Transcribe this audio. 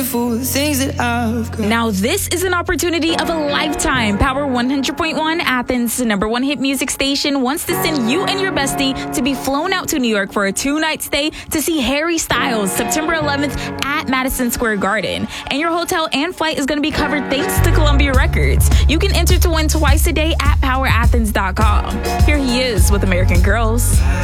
for the things that I've got. Now this is an opportunity of a lifetime. Power 100.1, Athens' #1 hit music station, wants to send you and your bestie to be flown out to New York for a 2-night stay to see Harry Styles September 11th at Madison Square Garden. And your hotel and flight is going to be covered thanks to Columbia Records. You can enter to win twice a day at powerathens.com. Here he is with American Girls.